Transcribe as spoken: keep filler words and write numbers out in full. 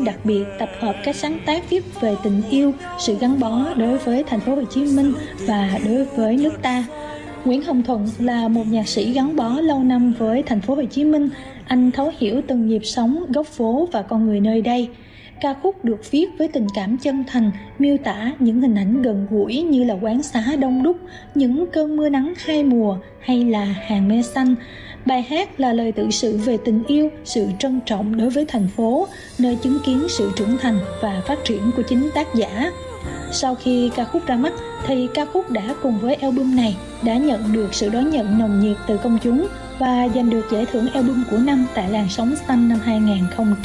album đặc biệt tập hợp các sáng tác viết về tình yêu, sự gắn bó đối với thành phố Hồ Chí Minh và đối với nước ta. Nguyễn Hồng Thuận là một nhạc sĩ gắn bó lâu năm với thành phố Hồ Chí Minh. Anh thấu hiểu từng nhịp sống, góc phố và con người nơi đây. Ca khúc được viết với tình cảm chân thành, miêu tả những hình ảnh gần gũi như là quán xá đông đúc, những cơn mưa nắng hai mùa hay là hàng me xanh. Bài hát là lời tự sự về tình yêu, sự trân trọng đối với thành phố, nơi chứng kiến sự trưởng thành và phát triển của chính tác giả. Sau khi ca khúc ra mắt, thì ca khúc đã cùng với album này đã nhận được sự đón nhận nồng nhiệt từ công chúng và giành được giải thưởng album của năm tại làn sóng xanh năm hai không không